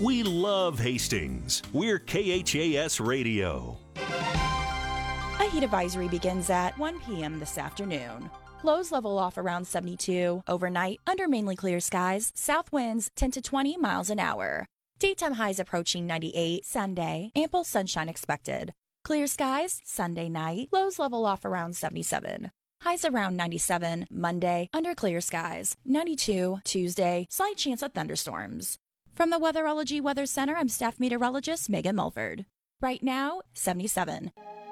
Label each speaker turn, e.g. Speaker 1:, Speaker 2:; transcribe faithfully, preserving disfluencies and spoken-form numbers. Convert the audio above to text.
Speaker 1: We love Hastings. We're K H A S Radio.
Speaker 2: A heat advisory begins at one p.m. this afternoon. Lows level off around seventy-two. Overnight, under mainly clear skies, south winds ten to twenty miles an hour. Daytime highs approaching ninety-eight. Sunday, ample sunshine expected. Clear skies, Sunday night, lows level off around seventy-seven. Highs around ninety-seven. Monday, under clear skies, ninety-two. Tuesday, slight chance of thunderstorms. From the Weatherology Weather Center, I'm staff meteorologist Megan Mulford. Right now, seventy-seven.